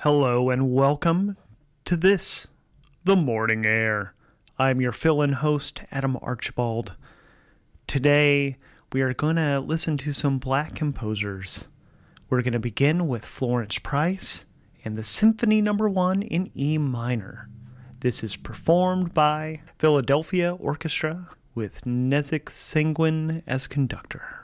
Hello and welcome to this, The Morning Air. I'm your fill-in host, Adam Archibald. Today, we are going to listen to some Black composers. We're going to begin with Florence Price and the Symphony No. 1 in E minor. This is performed by Philadelphia Orchestra with Nezak Sanguin as conductor.